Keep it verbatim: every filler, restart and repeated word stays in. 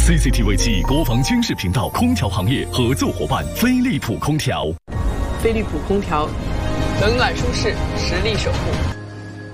C C T V 七国防军事频道空调行业合作伙伴飞利浦空调。 飞利浦空调，冷暖舒适，实力守护。